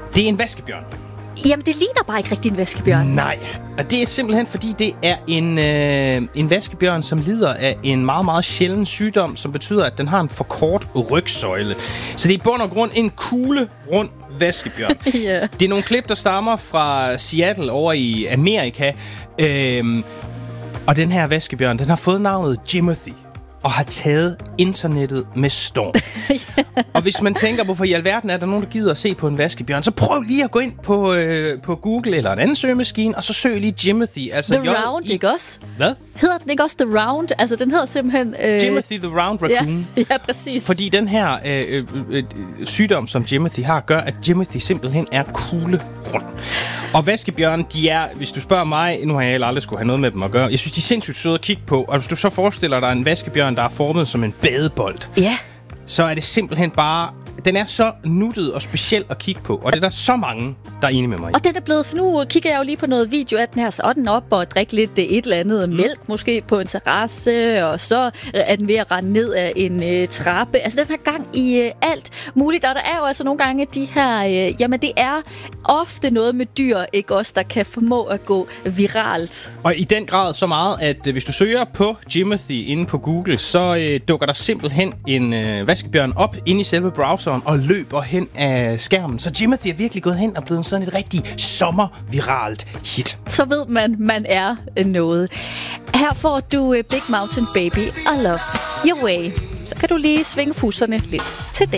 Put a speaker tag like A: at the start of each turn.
A: Det er en vaskebjørn.
B: Jamen, det ligner bare ikke rigtig en vaskebjørn.
A: Nej, og det er simpelthen fordi, det er en vaskebjørn, som lider af en meget, meget sjælden sygdom, som betyder, at den har en for kort rygsøjle. Så det er i bund og grund en kuglerund vaskebjørn.
B: Yeah.
A: Det er nogle klip, der stammer fra Seattle over i Amerika. Og den her vaskebjørn, den har fået navnet Jimothy og har taget internettet med storm. Og hvis man tænker, hvorfor i alverden er der nogen, der gider at se på en vaskebjørn, så prøv lige at gå ind på Google eller en anden søgemaskine, og så søg lige Jimothy. Altså
B: The Round, ikke også?
A: Hvad?
B: Hedder den ikke også The Round? Altså, den hedder simpelthen...
A: Jimothy the Round Raccoon.
B: Ja, præcis.
A: Fordi den her sygdom, som Jimothy har, gør, at Jimothy simpelthen er kuglerund. Og vaskebjørn, de er, hvis du spørger mig, nu har jeg aldrig skulle have noget med dem at gøre, jeg synes, de er sindssygt søde at kigge på. Og hvis du så forestiller dig en vaskebjørn, der er formet som en badebold,
B: ja,
A: så er det simpelthen bare... Den er så nuttet og speciel at kigge på, og det er der så mange, der er enige med mig i.
B: Og den er blevet... For nu kigger jeg jo lige på noget video af den her, så er den op og drikke lidt et eller andet mælk, måske på en terrasse, og så er den ved at rende ned af en trappe. Altså, den har gang i alt muligt, og der er jo altså nogle gange de her... jamen, det er ofte noget med dyr, ikke også, der kan formå at gå viralt.
A: Og i den grad så meget, at hvis du søger på Jimothy inde på Google, så dukker der simpelthen en vaskebjørn op inde i selve browseren og løber hen af skærmen. Så Jimothy er virkelig gået hen og blevet sådan et rigtig sommerviralt hit.
B: Så ved man er noget. Her får du Big Mountain Baby, I Love Your Way. Så kan du lige svinge fusserne lidt til det.